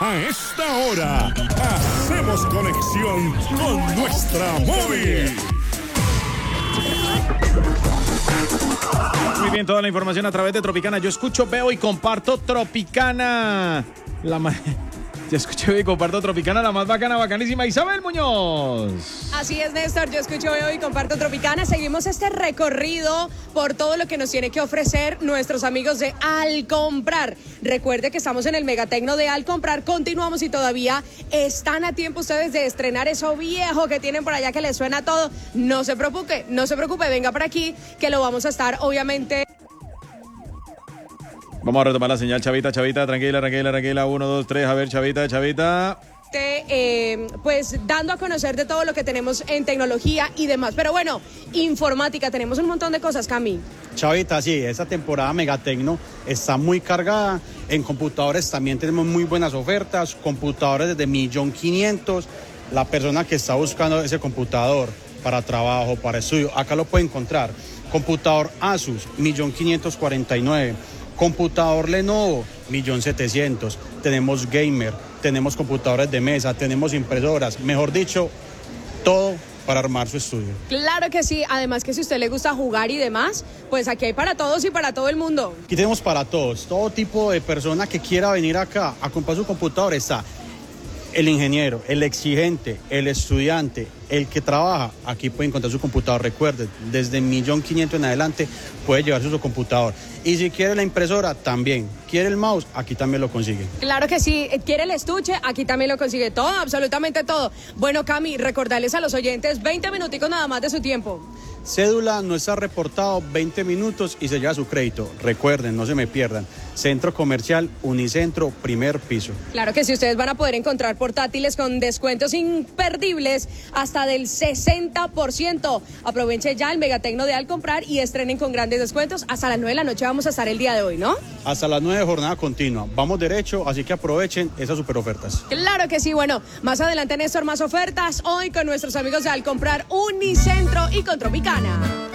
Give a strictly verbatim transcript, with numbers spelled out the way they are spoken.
A esta hora, hacemos conexión con nuestra móvil. Muy bien, toda la información a través de Tropicana. Yo escucho, veo y comparto Tropicana. La ma... Yo escucho, veo y comparto Tropicana, la más bacana, bacanísima, Isabel Muñoz. Así es, Néstor. Yo escucho, veo y comparto Tropicana. Seguimos este recorrido por todo lo que nos tiene que ofrecer nuestros amigos de Al Comprar. Recuerde que estamos en el Megatecno de Al Comprar. Continuamos y todavía están a tiempo ustedes de estrenar eso viejo que tienen por allá que les suena todo. No se preocupe, no se preocupe. Venga por aquí que lo vamos a estar, obviamente... Vamos a retomar la señal, Chavita, Chavita, tranquila, tranquila, tranquila. Uno, dos, tres, a ver, Chavita, Chavita. Eh, pues dando a conocer de todo lo que tenemos en tecnología y demás. Pero bueno, informática, tenemos un montón de cosas, Cami. Chavita, sí, esta temporada Megatecno está muy cargada. En computadores también tenemos muy buenas ofertas, computadores desde un millón quinientos. La persona que está buscando ese computador para trabajo, para estudio, acá lo puede encontrar. Computador Asus, un millón quinientos cuarenta y nueve. Computador Lenovo, un millón setecientos. Tenemos gamer, tenemos computadores de mesa, tenemos impresoras, mejor dicho, todo para armar su estudio. Claro que sí, además que si a usted le gusta jugar y demás, pues aquí hay para todos y para todo el mundo. Aquí tenemos para todos, todo tipo de persona que quiera venir acá a comprar su computador está. El ingeniero, el exigente, el estudiante, el que trabaja, aquí puede encontrar su computador. Recuerden, desde un millón quinientos en adelante puede llevarse su computador. Y si quiere la impresora, también. ¿Quiere el mouse? Aquí también lo consigue. Claro que sí. ¿Quiere el estuche? Aquí también lo consigue. Todo, absolutamente todo. Bueno, Cami, recordarles a los oyentes veinte minuticos nada más de su tiempo. Cédula no está reportado, veinte minutos y se lleva su crédito. Recuerden, no se me pierdan. Centro Comercial Unicentro, primer piso. Claro que sí, ustedes van a poder encontrar portátiles con descuentos imperdibles hasta del sesenta por ciento. Aproveche ya el Megatecno de Al Comprar y estrenen con grandes descuentos. Hasta las nueve de la noche vamos a estar el día de hoy, ¿no? Hasta las nueve, jornada continua. Vamos derecho, así que aprovechen esas super ofertas. Claro que sí, bueno, más adelante, Néstor, más ofertas hoy con nuestros amigos de Al Comprar Unicentro y con Tropicana.